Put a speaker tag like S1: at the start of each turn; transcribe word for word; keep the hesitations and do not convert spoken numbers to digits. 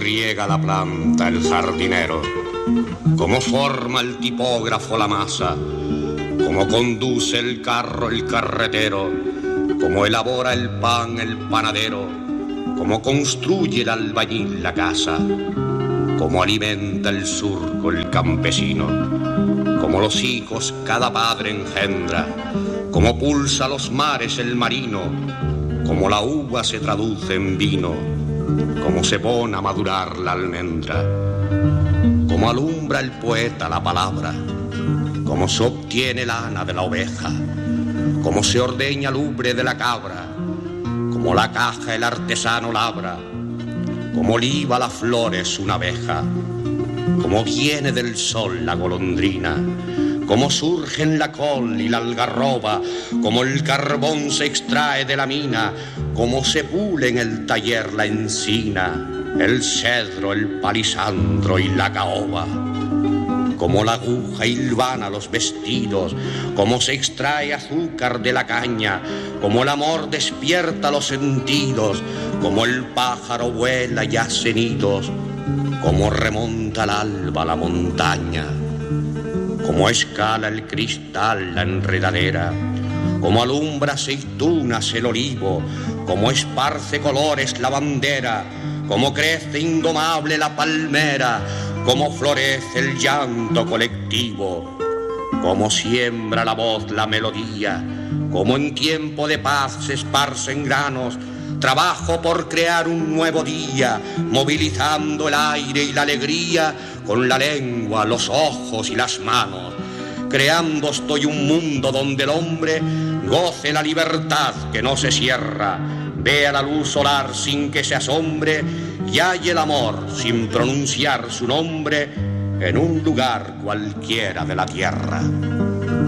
S1: riega la planta el jardinero, cómo forma el tipógrafo la masa, cómo conduce el carro el carretero, cómo elabora el pan el panadero, cómo construye el albañil la casa, cómo alimenta el surco el campesino, cómo los hijos cada padre engendra, cómo pulsa los mares el marino, cómo la uva se traduce en vino, cómo se pone a madurar la almendra, cómo alumbra el poeta la palabra, cómo se obtiene lana de la oveja, cómo se ordeña el ubre de la cabra, cómo la caja el artesano labra, cómo liba las flores una abeja, cómo viene del sol la golondrina, cómo surgen la col y la algarroba, cómo el carbón se extrae de la mina, cómo se pule en el taller la encina, el cedro, el palisandro y la caoba, cómo la aguja hilvana los vestidos, cómo se extrae azúcar de la caña, cómo el amor despierta los sentidos, cómo el pájaro vuela y hace nidos, cómo remonta al alba la montaña, cómo escala el cristal la enredadera, cómo alumbra aceitunas el olivo, cómo esparce colores la bandera, cómo crece indomable la palmera, cómo florece el llanto colectivo, cómo siembra la voz la melodía, cómo en tiempo de paz se esparcen granos, trabajo por crear un nuevo día, movilizando el aire y la alegría, con la lengua, los ojos y las manos. Creando estoy un mundo donde el hombre goce la libertad que no se cierra, vea la luz solar sin que se asombre y halle el amor sin pronunciar su nombre en un lugar cualquiera de la tierra.